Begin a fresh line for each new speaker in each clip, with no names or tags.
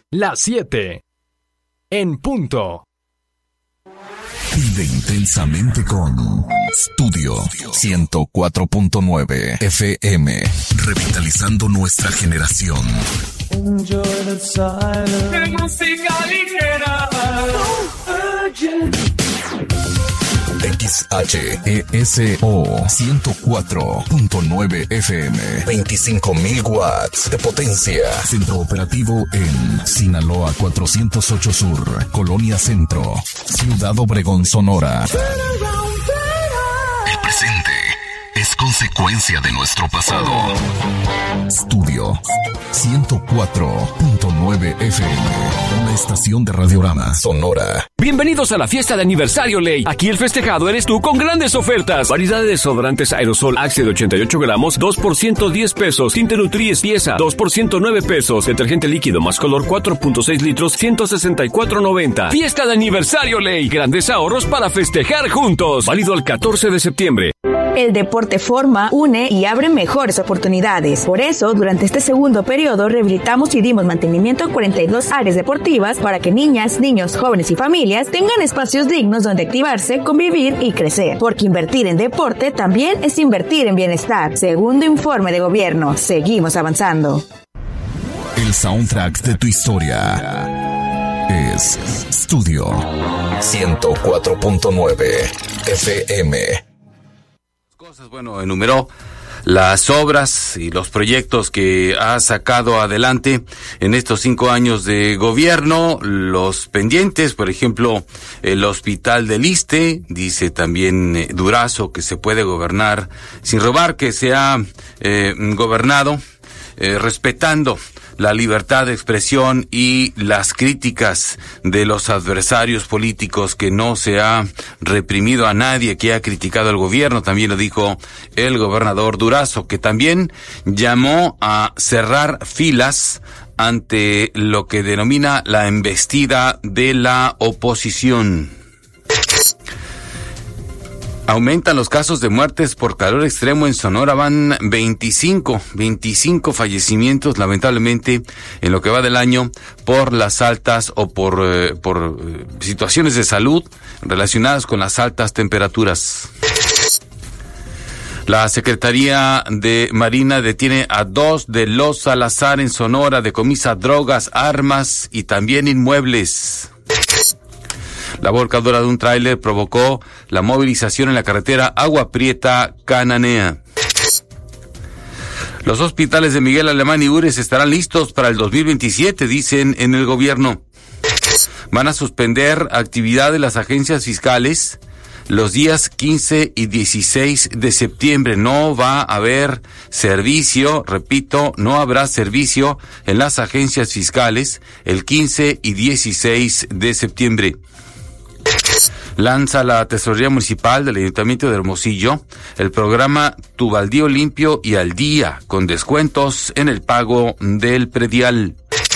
Las 7 en punto.
Vive intensamente con Studio 104.9 FM, revitalizando nuestra generación.
Enjoy the silence.
De música ligera.
XHESO 104.9 FM, 25.000 watts de potencia. Centro operativo en Sinaloa 408 Sur, Colonia Centro, Ciudad Obregón, Sonora. El presente es consecuencia de nuestro pasado. Studio 104.9 FM, una estación de Radiorama Sonora.
Bienvenidos a la fiesta de aniversario Ley. Aquí el festejado eres tú con grandes ofertas. Variedad de desodorantes Aerosol Axe de 88 gramos, 2 por 110 pesos. Tinte Nutri pieza, 2 por 109 pesos. Detergente líquido más color 4.6 litros, 164.90. Fiesta de aniversario Ley. Grandes ahorros para festejar juntos. Válido el 14 de septiembre.
El deporte forma, une y abre mejores oportunidades. Por eso, durante este segundo periodo, rehabilitamos y dimos mantenimiento a 42 áreas deportivas para que niñas, niños, jóvenes y familias tengan espacios dignos donde activarse, convivir y crecer. Porque invertir en deporte también es invertir en bienestar. Segundo informe de gobierno. Seguimos avanzando.
El soundtrack de tu historia es Studio 104.9 FM.
Bueno, enumeró las obras y los proyectos que ha sacado adelante en estos 5 años de gobierno, los pendientes, por ejemplo, el Hospital del Iste, dice también Durazo que se puede gobernar sin robar, que se ha gobernado respetando la libertad de expresión y las críticas de los adversarios políticos, que no se ha reprimido a nadie que ha criticado al gobierno. También lo dijo el gobernador Durazo, que también llamó a cerrar filas ante lo que denomina la embestida de la oposición. Aumentan los casos de muertes por calor extremo en Sonora, van 25 fallecimientos lamentablemente en lo que va del año por las altas o por situaciones de salud relacionadas con las altas temperaturas. La Secretaría de Marina detiene a 2 de los Salazar en Sonora, decomisa drogas, armas y también inmuebles. La volcadura de un tráiler provocó la movilización en la carretera Agua Prieta-Cananea. Los hospitales de Miguel Alemán y Ures estarán listos para el 2027, dicen en el gobierno. Van a suspender actividad de las agencias fiscales los días 15 y 16 de septiembre. No va a haber servicio, repito, no habrá servicio en las agencias fiscales el 15 y 16 de septiembre. Lanza la Tesorería Municipal del Ayuntamiento de Hermosillo el programa Tu Baldío Limpio y al Día, con descuentos en el pago del predial.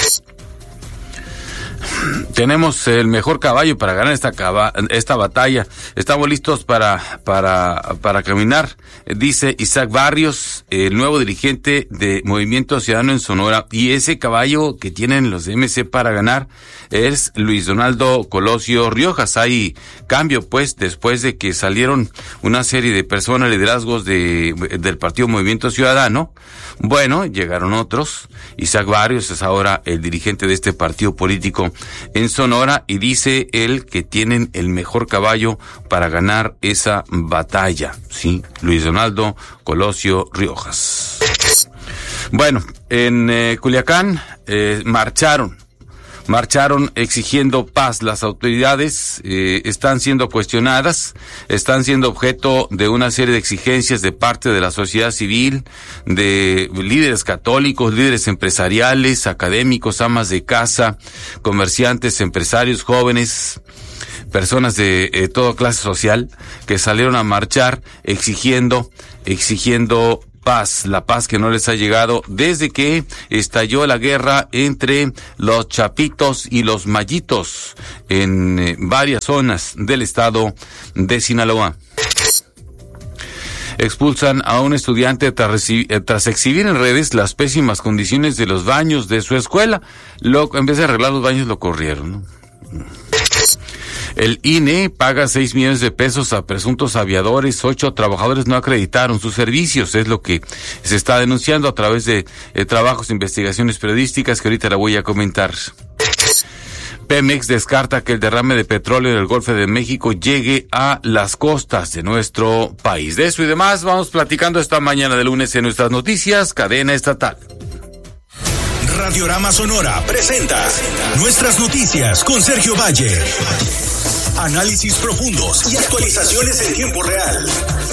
Tenemos el mejor caballo para ganar esta batalla. Estamos listos para caminar, dice Isaac Barrios, el nuevo dirigente de Movimiento Ciudadano en Sonora. Y ese caballo que tienen los de MC para ganar es Luis Donaldo Colosio Riojas. Hay cambio, pues, después de que salieron una serie de personas, liderazgos del Partido Movimiento Ciudadano. Bueno, llegaron otros. Isaac Barrios es ahora el dirigente de este partido político en Sonora y dice él que tienen el mejor caballo para ganar esa batalla. Sí, Luis Donaldo Colosio Riojas. Bueno, en Culiacán marcharon exigiendo paz. Las autoridades están siendo cuestionadas, están siendo objeto de una serie de exigencias de parte de la sociedad civil, de líderes católicos, líderes empresariales, académicos, amas de casa, comerciantes, empresarios, jóvenes, personas de toda clase social que salieron a marchar exigiendo paz, la paz que no les ha llegado desde que estalló la guerra entre los chapitos y los mayitos en varias zonas del estado de Sinaloa. expulsan a un estudiante tras exhibir en redes las pésimas condiciones de los baños de su escuela. En vez de arreglar los baños, lo corrieron, ¿no? El INE paga 6 millones de pesos a presuntos aviadores. 8 trabajadores no acreditaron sus servicios. Es lo que se está denunciando a través de trabajos de investigaciones periodísticas que ahorita la voy a comentar. Pemex descarta que el derrame de petróleo en el Golfo de México llegue a las costas de nuestro país. De eso y demás vamos platicando esta mañana de lunes en nuestras noticias, cadena estatal.
Radiorama Sonora presenta Nuestras Noticias con Sergio Valle. Análisis profundos y actualizaciones en tiempo real.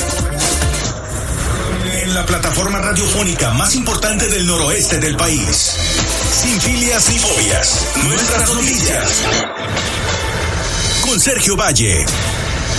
En la plataforma radiofónica más importante del noroeste del país. Sin filias ni fobias. Nuestras Noticias. Con Sergio Valle.